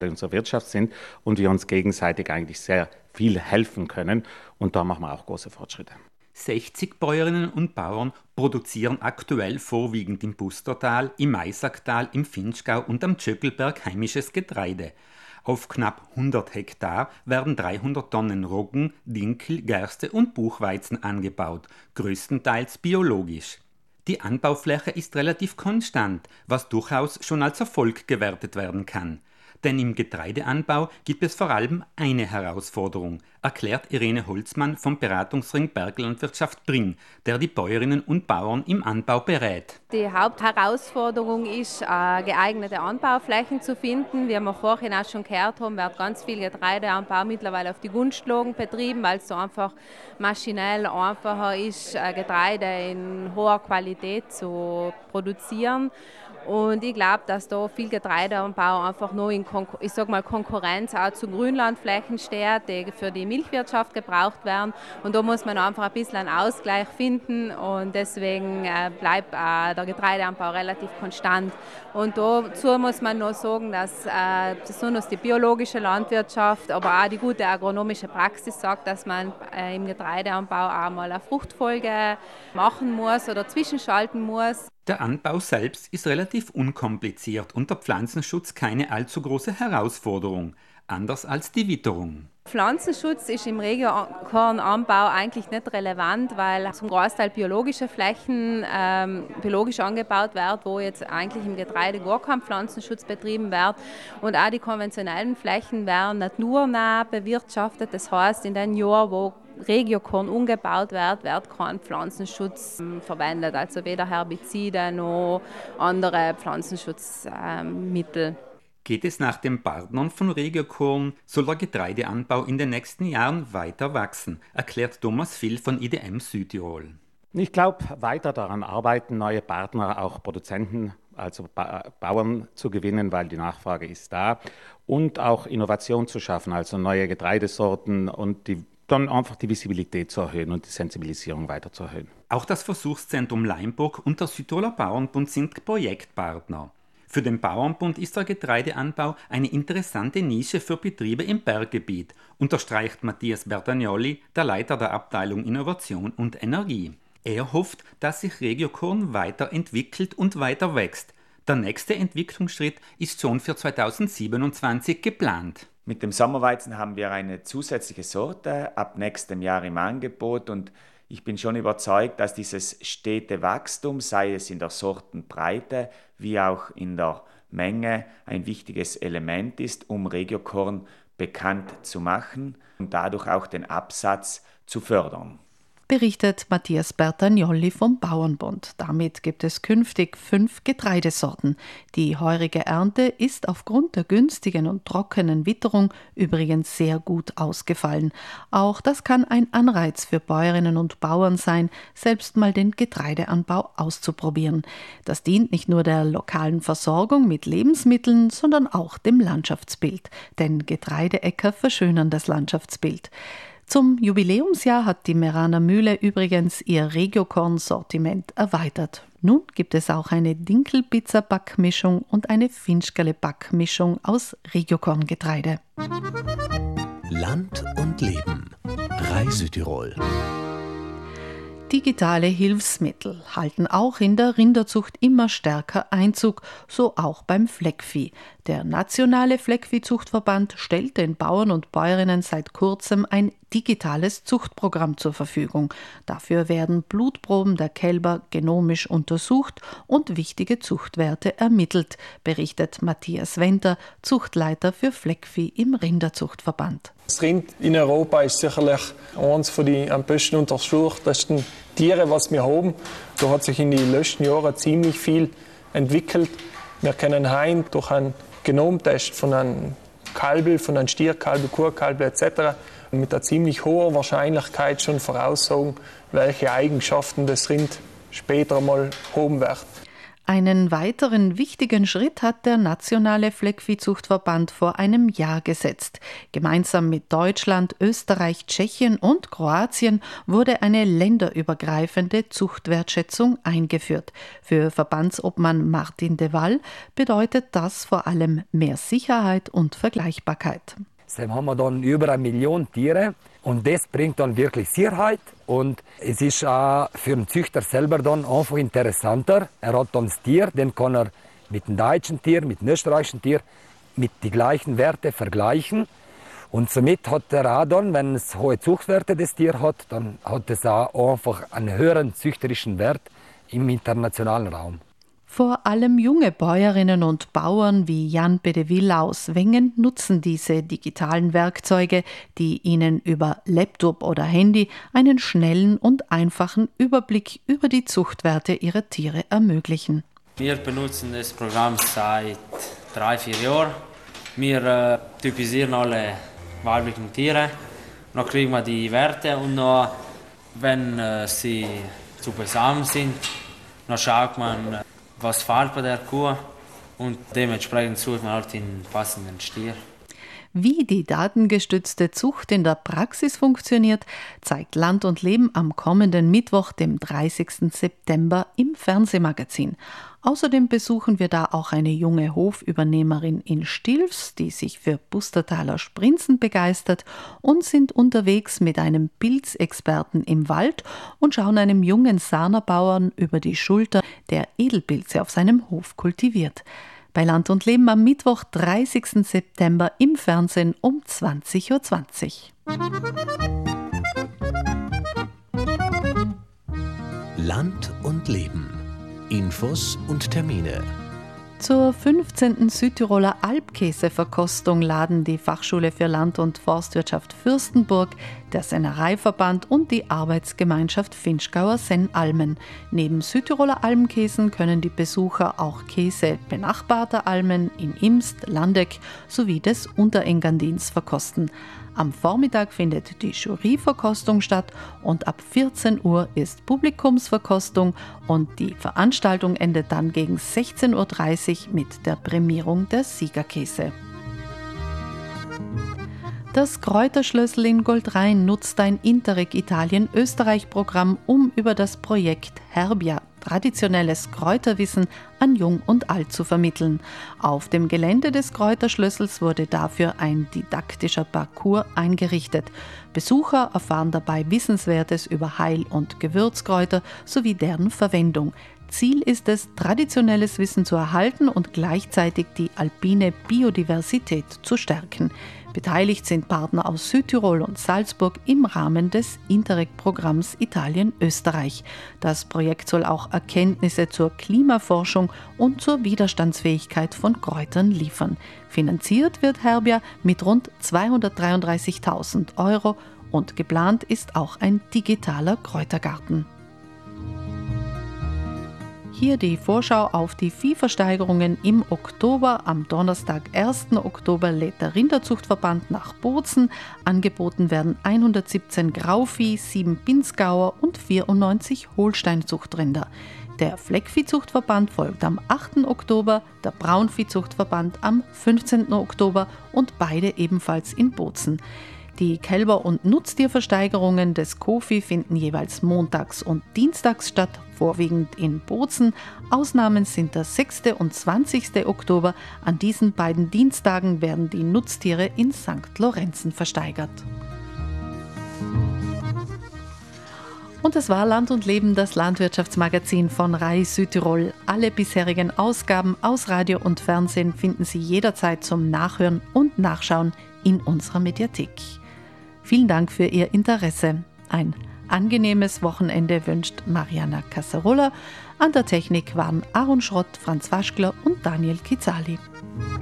unserer Wirtschaft sind und wir uns gegenseitig eigentlich sehr viel helfen können. Und da machen wir auch große Fortschritte. 60 Bäuerinnen und Bauern produzieren aktuell vorwiegend im Bustertal, im Maisacktal, im Vinschgau und am Tschöckelberg heimisches Getreide. Auf knapp 100 Hektar werden 300 Tonnen Roggen, Dinkel, Gerste und Buchweizen angebaut, größtenteils biologisch. Die Anbaufläche ist relativ konstant, was durchaus schon als Erfolg gewertet werden kann. Denn im Getreideanbau gibt es vor allem eine Herausforderung, erklärt Irene Holzmann vom Beratungsring Berglandwirtschaft Bring, der die Bäuerinnen und Bauern im Anbau berät. Die Hauptherausforderung ist, geeignete Anbauflächen zu finden. Wie wir vorhin auch schon gehört haben, wird ganz viel Getreideanbau mittlerweile auf die Gunstlagen betrieben, weil es so einfach maschinell einfacher ist, Getreide in hoher Qualität zu produzieren. Und ich glaube, dass da viel Getreideanbau einfach nur in Konkurrenz auch zu Grünlandflächen steht, die für die Milchwirtschaft gebraucht werden. Und da muss man einfach ein bisschen einen Ausgleich finden und deswegen bleibt der Getreideanbau relativ konstant. Und dazu muss man noch sagen, dass besonders die biologische Landwirtschaft, aber auch die gute agronomische Praxis sagt, dass man im Getreideanbau auch mal eine Fruchtfolge machen muss oder zwischenschalten muss. Der Anbau selbst ist relativ unkompliziert und der Pflanzenschutz keine allzu große Herausforderung, anders als die Witterung. Pflanzenschutz ist im Regiokornanbau eigentlich nicht relevant, weil zum Großteil biologische Flächen biologisch angebaut werden, wo jetzt eigentlich im Getreide gar kein Pflanzenschutz betrieben wird. Und auch die konventionellen Flächen werden naturnah bewirtschaftet. Das heißt, in den Jahren, wo Regiokorn umgebaut wird kein Pflanzenschutz verwendet, also weder Herbizide noch andere Pflanzenschutzmittel. Geht es nach den Partnern von Regiokorn, soll der Getreideanbau in den nächsten Jahren weiter wachsen, erklärt Thomas Vill von IDM Südtirol. Ich glaube, weiter daran arbeiten, neue Partner, auch Produzenten, also Bauern zu gewinnen, weil die Nachfrage ist da und auch Innovation zu schaffen, also neue Getreidesorten und dann einfach die Visibilität zu erhöhen und die Sensibilisierung weiter zu erhöhen. Auch das Versuchszentrum Leimburg und der Südtiroler Bauernbund sind Projektpartner. Für den Bauernbund ist der Getreideanbau eine interessante Nische für Betriebe im Berggebiet, unterstreicht Matthias Bertagnolli, der Leiter der Abteilung Innovation und Energie. Er hofft, dass sich Regiokorn weiterentwickelt und weiter wächst. Der nächste Entwicklungsschritt ist schon für 2027 geplant. Mit dem Sommerweizen haben wir eine zusätzliche Sorte ab nächstem Jahr im Angebot und ich bin schon überzeugt, dass dieses stete Wachstum, sei es in der Sortenbreite wie auch in der Menge, ein wichtiges Element ist, um Regiokorn bekannt zu machen und dadurch auch den Absatz zu fördern. Berichtet Matthias Bertagnolli vom Bauernbund. Damit gibt es künftig 5 Getreidesorten. Die heurige Ernte ist aufgrund der günstigen und trockenen Witterung übrigens sehr gut ausgefallen. Auch das kann ein Anreiz für Bäuerinnen und Bauern sein, selbst mal den Getreideanbau auszuprobieren. Das dient nicht nur der lokalen Versorgung mit Lebensmitteln, sondern auch dem Landschaftsbild. Denn Getreideäcker verschönern das Landschaftsbild. Zum Jubiläumsjahr hat die Meraner Mühle übrigens ihr Regiokorn-Sortiment erweitert. Nun gibt es auch eine Dinkelpizza-Backmischung und eine Finchgale-Backmischung aus Regiokorngetreide. Land und Leben. 3 Südtirol. Digitale Hilfsmittel halten auch in der Rinderzucht immer stärker Einzug, so auch beim Fleckvieh. Der Nationale Fleckviehzuchtverband stellt den Bauern und Bäuerinnen seit kurzem ein digitales Zuchtprogramm zur Verfügung. Dafür werden Blutproben der Kälber genomisch untersucht und wichtige Zuchtwerte ermittelt, berichtet Matthias Wenter, Zuchtleiter für Fleckvieh im Rinderzuchtverband. Das Rind in Europa ist sicherlich eines von den am besten untersuchtesten Tiere, was wir haben. Da hat sich in den letzten Jahren ziemlich viel entwickelt. Wir können heute durch einen Genomtest von einem Kalbel, von einem Stierkalbel, Kurkalbel etc. mit einer ziemlich hohen Wahrscheinlichkeit schon voraussagen, welche Eigenschaften das Rind später mal haben wird. Einen weiteren wichtigen Schritt hat der Nationale Fleckviehzuchtverband vor einem Jahr gesetzt. Gemeinsam mit Deutschland, Österreich, Tschechien und Kroatien wurde eine länderübergreifende Zuchtwertschätzung eingeführt. Für Verbandsobmann Martin de Waal bedeutet das vor allem mehr Sicherheit und Vergleichbarkeit. So haben wir dann über 1 Million Tiere und das bringt dann wirklich Sicherheit und es ist auch für den Züchter selber dann einfach interessanter. Er hat dann das Tier, den kann er mit dem deutschen Tier, mit dem österreichischen Tier mit die gleichen Werte vergleichen und somit hat er auch dann, wenn es hohe Zuchtwerte das Tier hat, dann hat es auch einfach einen höheren züchterischen Wert im internationalen Raum. Vor allem junge Bäuerinnen und Bauern wie Jan Bedeville aus Wengen nutzen diese digitalen Werkzeuge, die ihnen über Laptop oder Handy einen schnellen und einfachen Überblick über die Zuchtwerte ihrer Tiere ermöglichen. Wir benutzen das Programm seit 3-4 Jahren. Wir typisieren alle weiblichen Tiere, dann kriegen wir die Werte und dann, wenn sie zu besamen sind, dann schaut man, was fehlt bei der Kuh und dementsprechend sucht man halt den passenden Stier. Wie die datengestützte Zucht in der Praxis funktioniert, zeigt Land und Leben am kommenden Mittwoch, dem 30. September im Fernsehmagazin. Außerdem besuchen wir da auch eine junge Hofübernehmerin in Stilfs, die sich für Bustertaler Sprinzen begeistert, und sind unterwegs mit einem Pilzexperten im Wald und schauen einem jungen Sahnerbauern über die Schulter, der Edelpilze auf seinem Hof kultiviert. Bei Land und Leben am Mittwoch, 30. September im Fernsehen um 20.20 Uhr. Land und Leben. Infos und Termine. Zur 15. Südtiroler Alpkäseverkostung laden die Fachschule für Land- und Forstwirtschaft Fürstenburg, der Sennereiverband und die Arbeitsgemeinschaft Vinschgauer Sennalmen. Neben Südtiroler Almkäsen können die Besucher auch Käse benachbarter Almen in Imst, Landeck sowie des Unterengadins verkosten. Am Vormittag findet die Juryverkostung statt und ab 14 Uhr ist Publikumsverkostung und die Veranstaltung endet dann gegen 16.30 Uhr mit der Prämierung der Siegerkäse. Das Kräuterschlössl in Goldrhein nutzt ein Interreg Italien-Österreich-Programm, um über das Projekt Herbia traditionelles Kräuterwissen an Jung und Alt zu vermitteln. Auf dem Gelände des Kräuterschlössls wurde dafür ein didaktischer Parcours eingerichtet. Besucher erfahren dabei Wissenswertes über Heil- und Gewürzkräuter sowie deren Verwendung. Ziel ist es, traditionelles Wissen zu erhalten und gleichzeitig die alpine Biodiversität zu stärken. Beteiligt sind Partner aus Südtirol und Salzburg im Rahmen des Interreg-Programms Italien-Österreich. Das Projekt soll auch Erkenntnisse zur Klimaforschung und zur Widerstandsfähigkeit von Kräutern liefern. Finanziert wird Herbia mit rund 233.000 € und geplant ist auch ein digitaler Kräutergarten. Hier die Vorschau auf die Viehversteigerungen im Oktober. Am Donnerstag, 1. Oktober, lädt der Rinderzuchtverband nach Bozen. Angeboten werden 117 Grauvieh, 7 Pinzgauer und 94 Holsteinzuchtrinder. Der Fleckviehzuchtverband folgt am 8. Oktober, der Braunviehzuchtverband am 15. Oktober und beide ebenfalls in Bozen. Die Kälber- und Nutztierversteigerungen des KOFI finden jeweils montags und dienstags statt, vorwiegend in Bozen. Ausnahmen sind der 6. und 20. Oktober. An diesen beiden Dienstagen werden die Nutztiere in St. Lorenzen versteigert. Und es war Land und Leben, das Landwirtschaftsmagazin von RAI Südtirol. Alle bisherigen Ausgaben aus Radio und Fernsehen finden Sie jederzeit zum Nachhören und Nachschauen in unserer Mediathek. Vielen Dank für Ihr Interesse. Ein angenehmes Wochenende wünscht Mariana Casarola. An der Technik waren Aaron Schrott, Franz Waschkler und Daniel Kizali.